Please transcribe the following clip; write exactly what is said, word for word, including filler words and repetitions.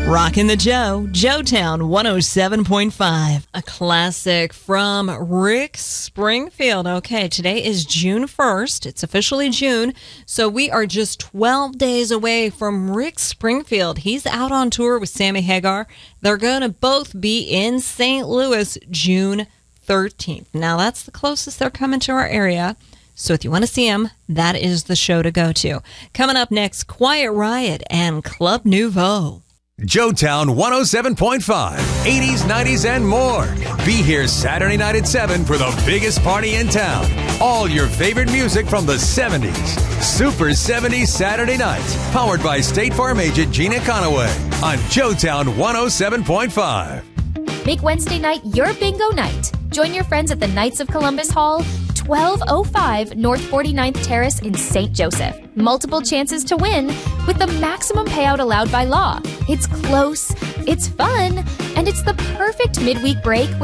Rockin' the Joe, Joetown one oh seven point five. A classic from Rick Springfield. Okay, today is June first. It's officially June, so we are just twelve days away from Rick Springfield. He's out on tour with Sammy Hagar. They're going to both be in Saint Louis June thirteenth. Now, that's the closest they're coming to our area. So if you want to see him, that is the show to go to. Coming up next, Quiet Riot and Club Nouveau. Joetown one oh seven point five, eighties, nineties, and more. Be here Saturday night at seven for the biggest party in town. All your favorite music from the seventies. Super seventies Saturday nights. Powered by State Farm agent Gina Conaway on Joetown one oh seven point five. Make Wednesday night your bingo night. Join your friends at the Knights of Columbus Hall, twelve oh five North forty-ninth Terrace in Saint Joseph. Multiple chances to win with the maximum payout allowed by law. It's close, it's fun, and it's the perfect midweek break with